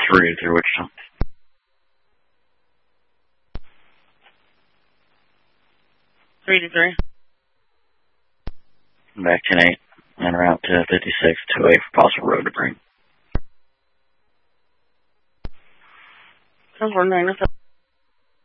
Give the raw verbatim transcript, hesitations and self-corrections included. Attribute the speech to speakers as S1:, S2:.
S1: three through Wichita.
S2: three to three.
S1: Back ten eight. En route to fifty-six two eight for possible road debris.
S2: ten four nine.